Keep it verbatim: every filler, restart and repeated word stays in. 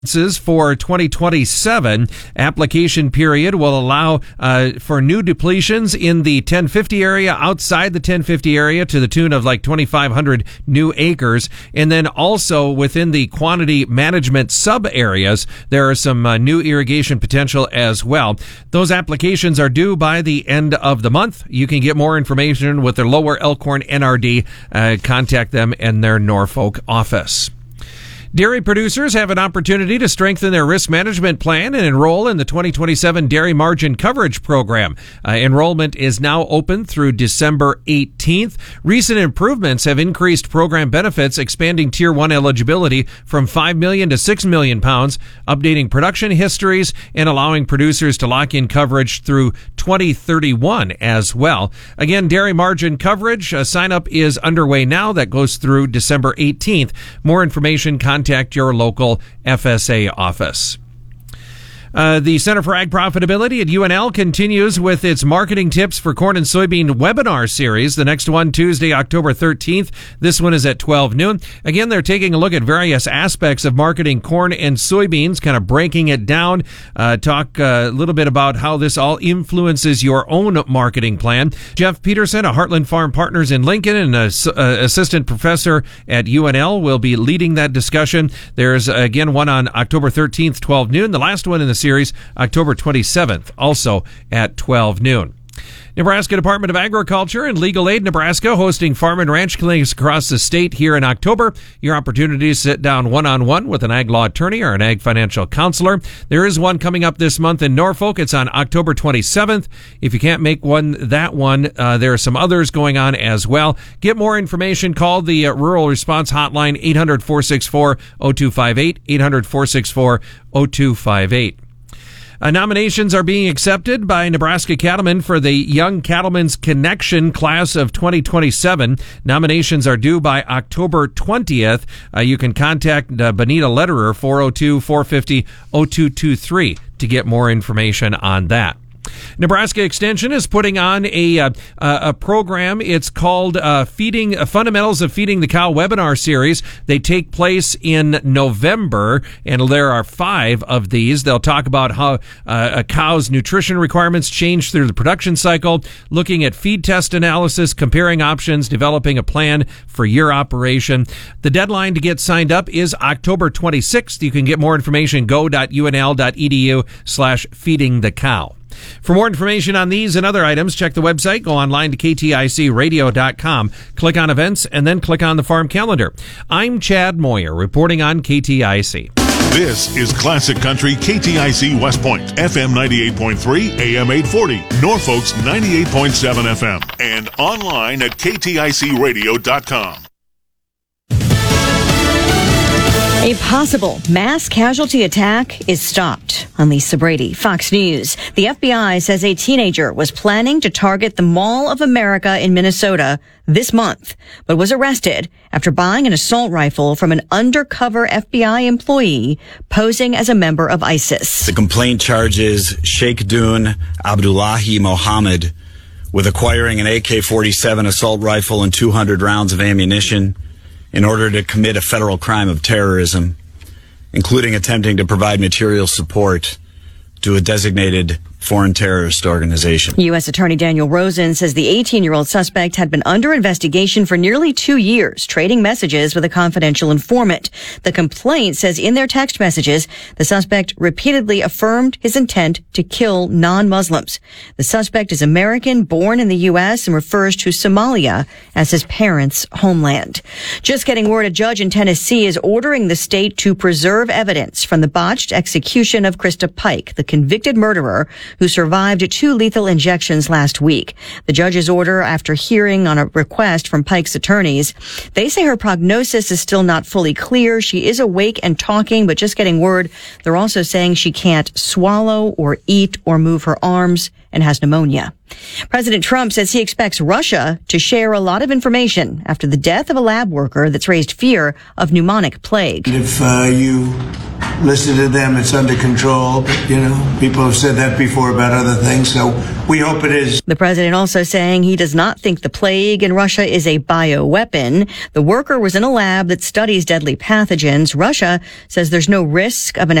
For twenty twenty-seven, application period will allow uh, for new depletions in the ten fifty area, outside the ten fifty area to the tune of like twenty-five hundred new acres. And then also within the quantity management sub areas, there are some uh, new irrigation potential as well. Those applications are due by the end of the month. You can get more information with their Lower Elkhorn N R D. Uh, contact them in their Norfolk office. Dairy producers have an opportunity to strengthen their risk management plan and enroll in the twenty twenty-seven Dairy Margin Coverage Program. Uh, enrollment is now open through December eighteenth. Recent improvements have increased program benefits, expanding Tier one eligibility from five million to six million pounds, updating production histories, and allowing producers to lock in coverage through twenty thirty-one as well. Again, Dairy Margin Coverage uh, sign up is underway now. That goes through December eighteenth. More information, contact Contact your local F S A office. Uh, the Center for Ag Profitability at U N L continues with its marketing tips for corn and soybean webinar series. The next one, Tuesday, October thirteenth. This one is at twelve noon. Again, they're taking a look at various aspects of marketing corn and soybeans, kind of breaking it down, uh, talk uh, a little bit about how this all influences your own marketing plan. Jeff Peterson of Heartland Farm Partners in Lincoln and an uh, assistant professor at U N L will be leading that discussion. There's, again, one on October thirteenth, twelve noon. The last one in the series, October twenty-seventh, also at twelve noon. Nebraska Department of Agriculture and Legal Aid Nebraska hosting farm and ranch clinics across the state here in October. Your opportunity to sit down one-on-one with an ag law attorney or an ag financial counselor. There is one coming up this month in Norfolk. It's on October twenty-seventh. If you can't make one, that one, uh, there are some others going on as well. Get more information. Call the uh, Rural Response Hotline, eight hundred, four six four, zero two five eight, eight hundred, four six four, zero two five eight. Uh, nominations are being accepted by Nebraska cattlemen for the Young Cattlemen's Connection class of twenty twenty-seven. Nominations are due by October twentieth. Uh, you can contact uh, Benita Lederer, four oh two, four five zero, zero two two three, to get more information on that. Nebraska Extension is putting on a uh, a program. It's called uh, Feeding uh, Fundamentals of Feeding the Cow webinar series. They take place in November, and there are five of these. They'll talk about how uh, a cow's nutrition requirements change through the production cycle, looking at feed test analysis, comparing options, developing a plan for your operation. The deadline to get signed up is October twenty-sixth. You can get more information, go dot U N L dot E D U slash feeding the cow. For more information on these and other items, check the website, go online to K T I C radio dot com, click on events, and then click on the farm calendar. I'm Chad Moyer, reporting on K T I C. This is Classic Country K T I C West Point, F M ninety-eight point three, A M eight forty, Norfolk's ninety-eight point seven F M, and online at K T I C radio dot com. A possible mass casualty attack is stopped. I'm Lisa Brady, Fox News. The F B I says a teenager was planning to target the Mall of America in Minnesota this month, but was arrested after buying an assault rifle from an undercover F B I employee posing as a member of ISIS. The complaint charges Sheikh Dun Abdullahi Mohammed with acquiring an A K forty-seven assault rifle and two hundred rounds of ammunition in order to commit a federal crime of terrorism, including attempting to provide material support to a designated foreign terrorist organization. U S Attorney Daniel Rosen says the eighteen-year-old suspect had been under investigation for nearly two years, trading messages with a confidential informant. The complaint says in their text messages, the suspect repeatedly affirmed his intent to kill non-Muslims. The suspect is American, born in the U S, and refers to Somalia as his parents' homeland. Just getting word, a judge in Tennessee is ordering the state to preserve evidence from the botched execution of Krista Pike, the convicted murderer who survived two lethal injections last week. The judge's order after hearing on a request from Pike's attorneys. They say her prognosis is still not fully clear. She is awake and talking, but just getting word, they're also saying she can't swallow or eat or move her arms and has pneumonia. President Trump says he expects Russia to share a lot of information after the death of a lab worker that's raised fear of pneumonic plague. If uh, you listen to them, it's under control. But, you know, people have said that before about other things, so we hope it is. The president also saying he does not think the plague in Russia is a bioweapon. The worker was in a lab that studies deadly pathogens. Russia says there's no risk of an